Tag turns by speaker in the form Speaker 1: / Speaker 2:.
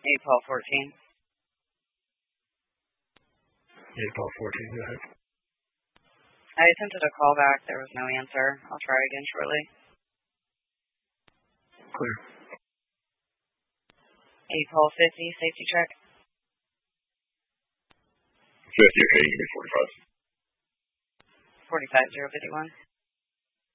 Speaker 1: Paul 14.
Speaker 2: 8 Paul 14, go ahead.
Speaker 1: I attempted a call back. There was no answer. I'll try again shortly.
Speaker 2: Clear.
Speaker 1: 8 Paul 50, safety check.
Speaker 3: 50, okay, you can be 45.
Speaker 1: 45051.